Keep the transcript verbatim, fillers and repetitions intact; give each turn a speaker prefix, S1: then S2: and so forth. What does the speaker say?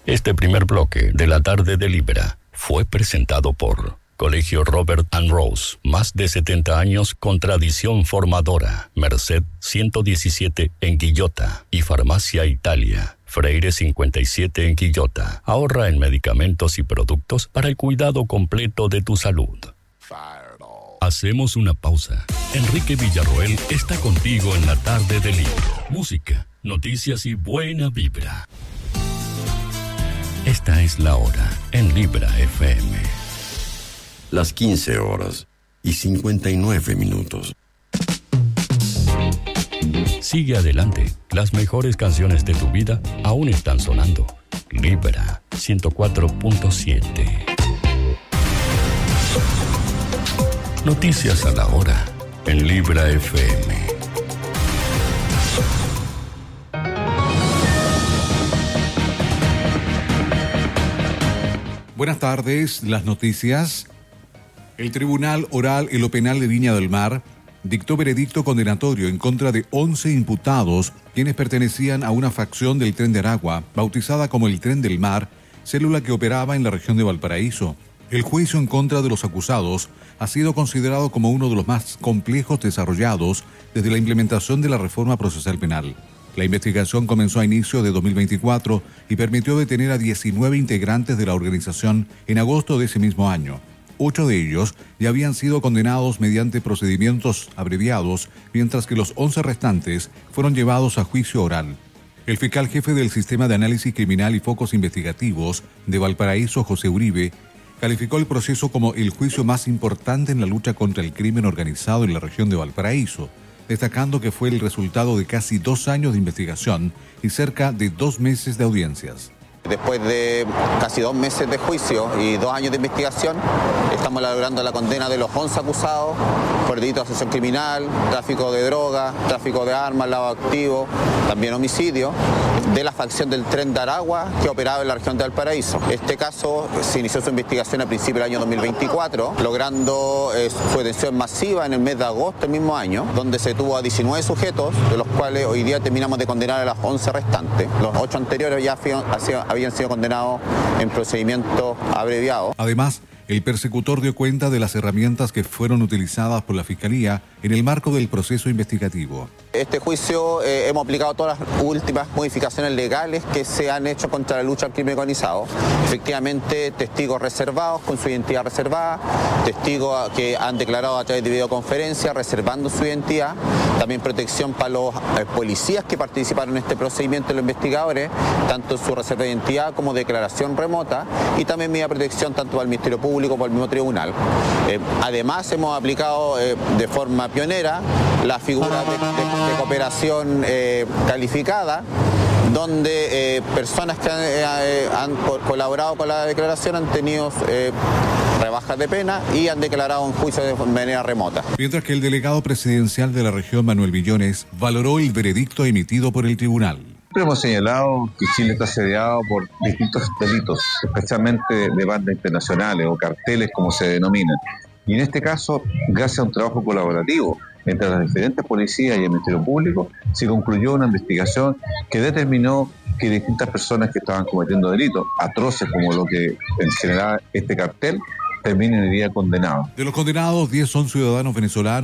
S1: Este primer bloque de la tarde de Libra fue presentado por Colegio Robert and Rose, más de setenta años con tradición formadora. Merced ciento diecisiete en Quillota y Farmacia Italia, Freire cincuenta y siete en Quillota. Ahorra en medicamentos y productos para el cuidado completo de tu salud. Hacemos una pausa. Enrique Villarroel está contigo en la tarde de Libra. Música, noticias y buena vibra. Esta es la hora en Libra F M.
S2: Las quince horas y cincuenta y nueve minutos.
S1: Sigue adelante. Las mejores canciones de tu vida aún están sonando. Libra ciento cuatro punto siete. Noticias a la hora en Libra F M.
S3: Buenas tardes, las noticias. El Tribunal Oral en lo Penal de Viña del Mar dictó veredicto condenatorio en contra de once imputados, quienes pertenecían a una facción del Tren de Aragua, bautizada como el Tren del Mar, célula que operaba en la región de Valparaíso. El juicio en contra de los acusados ha sido considerado como uno de los más complejos desarrollados desde la implementación de la reforma procesal penal. La investigación comenzó a inicio de dos mil veinticuatro y permitió detener a diecinueve integrantes de la organización en agosto de ese mismo año. Ocho de ellos ya habían sido condenados mediante procedimientos abreviados, mientras que los once restantes fueron llevados a juicio oral. El fiscal jefe del Sistema de Análisis Criminal y Focos Investigativos de Valparaíso, José Uribe, calificó el proceso como el juicio más importante en la lucha contra el crimen organizado en la región de Valparaíso, destacando que fue el resultado de casi dos años de investigación y cerca de dos meses de audiencias.
S4: Después de casi dos meses de juicio y dos años de investigación, estamos logrando la condena de los once acusados por delito de asociación criminal, tráfico de drogas, tráfico de armas, lavado activo, también homicidio, de la facción del Tren de Aragua que operaba en la región de Valparaíso. Este caso se inició su investigación a principios del año dos mil veinticuatro, logrando eh, su detención masiva en el mes de agosto del mismo año, donde se tuvo a diecinueve sujetos, de los cuales hoy día terminamos de condenar a las once restantes. Los ocho anteriores ya habían sido condenados en procedimiento abreviado.
S3: Además, el persecutor dio cuenta de las herramientas que fueron utilizadas por la Fiscalía en el marco del proceso investigativo.
S4: Este juicio eh, hemos aplicado todas las últimas modificaciones legales que se han hecho contra la lucha al crimen organizado. Efectivamente, testigos reservados con su identidad reservada, testigos que han declarado a través de videoconferencia reservando su identidad, también protección para los eh, policías que participaron en este procedimiento, los investigadores, tanto su reserva de identidad como declaración remota, y también medida de protección tanto para el Ministerio Público como para el mismo tribunal. Eh, además, hemos aplicado eh, de forma pionera la figura de, de, de cooperación eh, calificada, donde eh, personas que han, eh, han colaborado con la declaración han tenido eh, rebajas de pena y han declarado un juicio de manera remota.
S3: Mientras que el delegado presidencial de la región, Manuel Villones, valoró el veredicto emitido por el tribunal.
S5: Siempre hemos señalado que Chile está asediado por distintos delitos, especialmente de bandas internacionales o carteles como se denominan. Y en este caso, gracias a un trabajo colaborativo entre las diferentes policías y el Ministerio Público, se concluyó una investigación que determinó que distintas personas que estaban cometiendo delitos atroces como lo que generaba este cartel terminen hoy día condenados.
S3: De los condenados, diez son ciudadanos venezolanos.